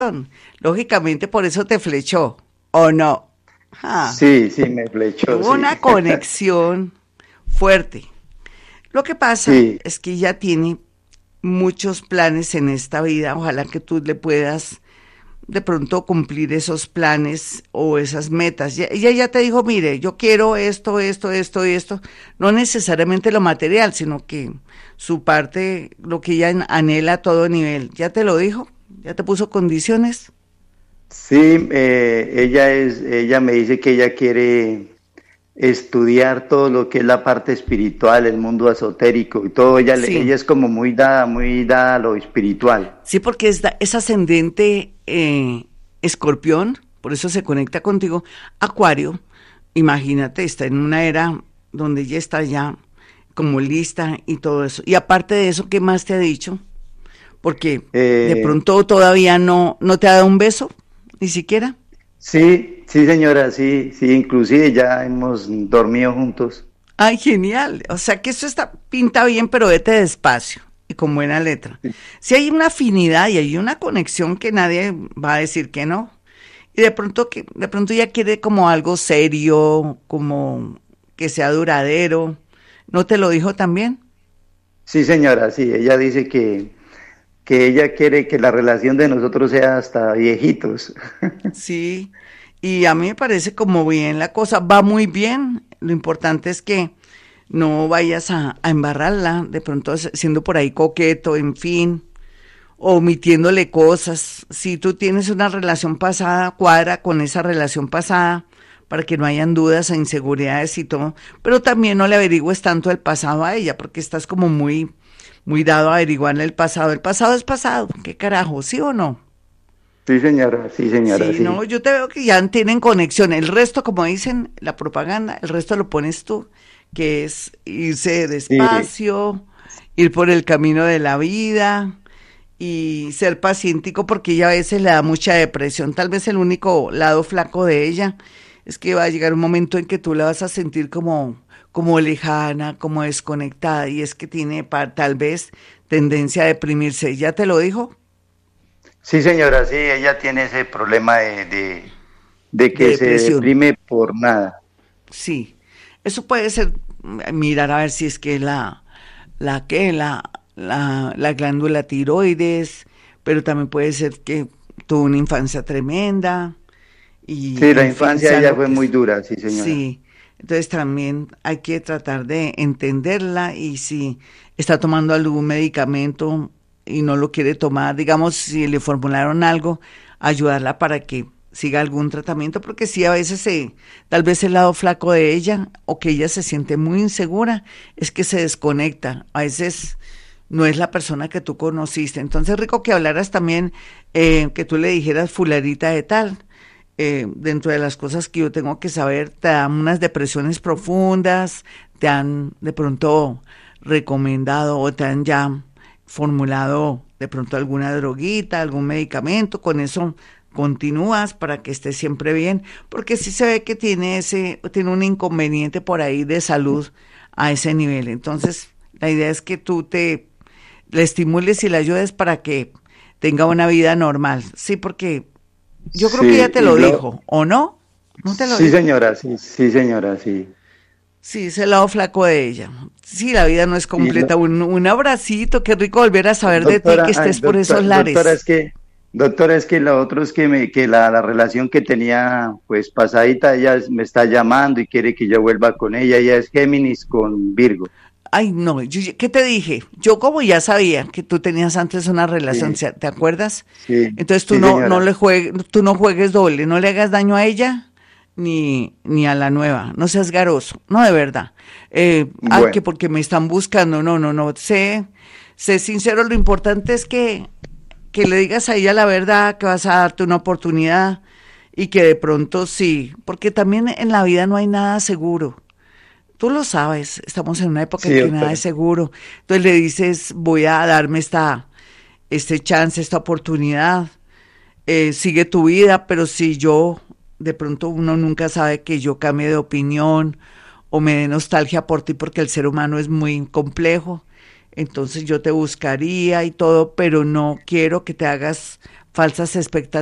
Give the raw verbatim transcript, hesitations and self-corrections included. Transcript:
Lógicamente por eso te flechó, ¿o no? Ah, Sí, sí, me flechó, hubo sí. una conexión fuerte. Lo que pasa Sí, es que ella tiene muchos planes en esta vida. Ojalá que tú le puedas de pronto cumplir esos planes o esas metas. Ya- Ella ya te dijo, mire, yo quiero esto, esto, esto y esto. No necesariamente lo material, sino que su parte, lo que ella an- anhela a todo nivel. ¿Ya te lo dijo? ¿Ya te puso condiciones? sí, eh, ella es, ella me dice que ella quiere estudiar todo lo que es la parte espiritual, el mundo esotérico y todo. Ella, le- Sí, ella es como muy dada, muy dada a lo espiritual. sí, porque es, da- es ascendente eh, escorpión, por eso se conecta contigo. Acuario, imagínate, está en una era donde ella está ya como lista y todo eso. Y aparte de eso, ¿qué más te ha dicho? Porque de Eh, pronto todavía no, no te ha dado un beso, ni siquiera. sí, sí, señora, sí, sí, inclusive ya hemos dormido juntos. Ay, genial. O sea que eso está, pinta bien, pero vete despacio y con buena letra. Si hay una afinidad y hay una conexión que nadie va a decir que no. Y de pronto que, de pronto ella quiere como algo serio, como que sea duradero. ¿No te lo dijo también? Sí, señora, sí, ella dice que, que ella quiere que la relación de nosotros sea hasta viejitos. Sí. Y a mí me parece como bien la cosa, va muy bien. Lo importante es que no vayas a, a embarrarla, de pronto s- siendo por ahí coqueto, en fin, o omitiéndole cosas. Si tú tienes una relación pasada, cuadra con esa relación pasada para que no hayan dudas e inseguridades y todo, pero también no le averigües tanto el pasado a ella, porque estás como muy, muy dado a averiguarle el pasado. El pasado es pasado, ¿qué carajo? ¿Sí o no? Sí, señora, sí, señora, Sí, no, sí. yo te veo que ya tienen conexión. El resto, como dicen, la propaganda, el resto lo pones tú, que es irse Sí, despacio, ir por el camino de la vida y ser pacientico porque ella a veces le da mucha depresión. Tal vez el único lado flaco de ella es que va a llegar un momento en que tú la vas a sentir como, como lejana, como desconectada y es que tiene pa- tal vez tendencia a deprimirse. ¿Ya te lo dijo? sí, señora, sí, ella tiene ese problema de, de, de De que se depresión. deprime por nada. Sí, eso puede ser, mm, mirar a ver si es que la, la que, la, la, la glándula tiroides, pero también puede ser que tuvo una infancia tremenda y, Sí, la en fin, infancia de sea ella lo fue que muy es. dura, sí, señora. Sí, entonces también hay que tratar de entenderla y si está tomando algún medicamento y no lo quiere tomar, digamos, si le formularon algo, ayudarla para que siga algún tratamiento, porque sí, a veces se, tal vez el lado flaco de ella o que ella se siente muy insegura, es que se desconecta. A veces no es la persona que tú conociste. Entonces, rico que hablaras también, eh, que tú le dijeras fulanita de tal. Eh, dentro de las cosas que yo tengo que saber, te dan unas depresiones profundas, te han de pronto recomendado o te han ya formulado de pronto alguna droguita, algún medicamento, con eso continúas para que estés siempre bien, porque sí se ve que tiene ese, tiene un inconveniente por ahí de salud a ese nivel. Entonces, la idea es que tú te le estimules y le ayudes para que tenga una vida normal. Sí, porque yo creo que ya Sí, te y lo lo, dijo, ¿o no? ¿No te lo sí, dijo? señora, sí, sí, señora, sí. Sí, es el lado flaco de ella. Sí, la vida no es Y lo, completa. Un, un abracito, qué rico volver a saber de ti, que doctora, ay, estés por esos doctora, doctora, lares. es que, doctora, es que lo otro es que me, que la, la relación que tenía, pues, pasadita, ella me está llamando y quiere que yo vuelva con ella. Ella es Géminis con Virgo. Ay, no, yo- ¿qué te dije? Yo como ya sabía que tú tenías antes una relación, Sí, ¿se- ¿te acuerdas? sí, Entonces tú sí, no, no señora. le juegues, tú no juegues doble, no le hagas daño a ella ni, ni a la nueva, no seas garoso, no de verdad. Eh, ay, que Bueno, porque me están buscando, no, no, no, sé, sé sincero, lo importante es que, que le digas a ella la verdad, que vas a darte una oportunidad y que de pronto sí, porque también en la vida no hay nada seguro. Tú lo sabes, estamos en una época en sí, que nada es doctora. seguro. Entonces le dices, voy a darme esta, este chance, esta oportunidad, eh, sigue tu vida, pero si yo, de pronto uno nunca sabe que yo cambie de opinión o me dé nostalgia por ti porque el ser humano es muy complejo, entonces yo te buscaría y todo, pero no quiero que te hagas falsas expectativas